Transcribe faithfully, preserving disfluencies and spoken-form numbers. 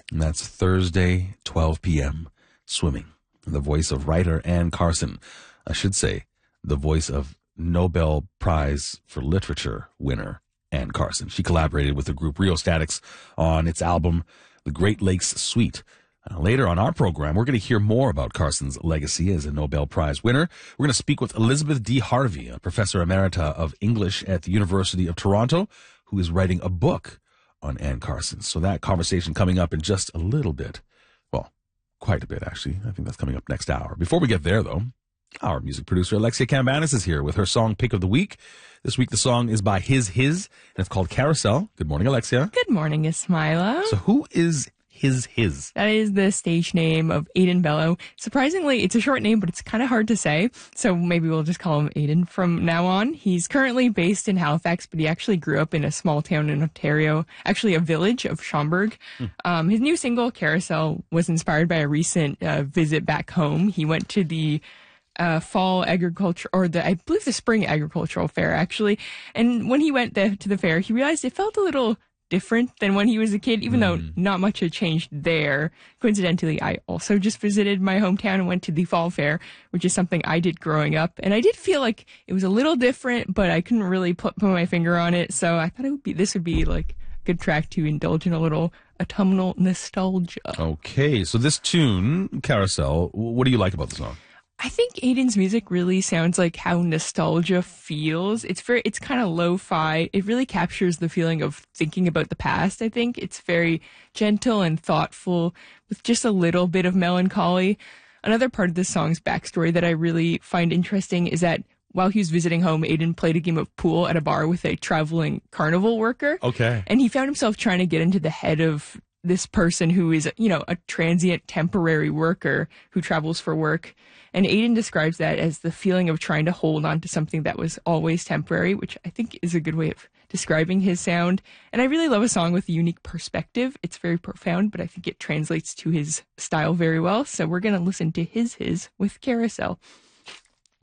And that's Thursday, twelve p.m., Swimming. The voice of writer Anne Carson. I should say, the voice of Nobel Prize for Literature winner Anne Carson. She collaborated with the group Rheostatics on its album, The Great Lakes Suite. Uh, later on our program, we're going to hear more about Carson's legacy as a Nobel Prize winner. We're going to speak with Elizabeth D. Harvey, a professor emerita of English at the University of Toronto, who is writing a book on Anne Carson. So that conversation coming up in just a little bit. Well, quite a bit, actually. I think that's coming up next hour. Before we get there, though, our music producer, Alexia Cambanis, is here with her song Pick of the Week. This week, the song is by His His, and it's called Carousel. Good morning, Alexia. Good morning, Ismaila. So who is His His? That is the stage name of Aidan Bellow. Surprisingly, it's a short name, but it's kind of hard to say, so maybe we'll just call him Aidan from now on. He's currently based in Halifax, but he actually grew up in a small town in Ontario, actually a village of Schomberg. Hmm. Um, his new single, Carousel, was inspired by a recent uh, visit back home. He went to the Uh, fall agriculture, or the, I believe the spring agricultural fair, actually. And when he went there to the fair, he realized it felt a little different than when he was a kid, even mm. though not much had changed there. Coincidentally, I also just visited my hometown and went to the fall fair, which is something I did growing up. And I did feel like it was a little different, but I couldn't really put, put my finger on it. So I thought it would be, this would be like a good track to indulge in a little autumnal nostalgia. Okay. So this tune, Carousel, what do you like about the song? I think Aidan's music really sounds like how nostalgia feels. It's very, it's kind of lo-fi. It really captures the feeling of thinking about the past, I think. It's very gentle and thoughtful with just a little bit of melancholy. Another part of the song's backstory that I really find interesting is that while he was visiting home, Aidan played a game of pool at a bar with a traveling carnival worker. Okay. And he found himself trying to get into the head of this person who is, you know, a transient temporary worker who travels for work. And Aidan describes that as the feeling of trying to hold on to something that was always temporary, which I think is a good way of describing his sound. And I really love a song with a unique perspective. It's very profound, but I think it translates to his style very well. So we're going to listen to His His with Carousel.